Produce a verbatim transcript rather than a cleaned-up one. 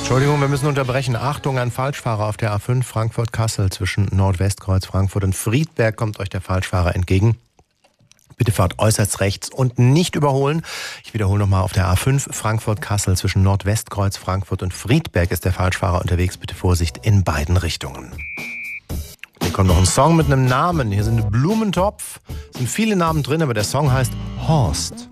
Entschuldigung, wir müssen unterbrechen. Achtung, ein Falschfahrer auf der A fünf Frankfurt-Kassel zwischen Nordwestkreuz Frankfurt und Friedberg kommt euch der Falschfahrer entgegen. Bitte fahrt äußerst rechts und nicht überholen. Ich wiederhole nochmal, auf der A fünf Frankfurt-Kassel zwischen Nordwestkreuz Frankfurt und Friedberg ist der Falschfahrer unterwegs. Bitte Vorsicht in beiden Richtungen. Hier kommt noch ein Song mit einem Namen. Hier sind Blumentopf. Es sind viele Namen drin, aber der Song heißt Horst.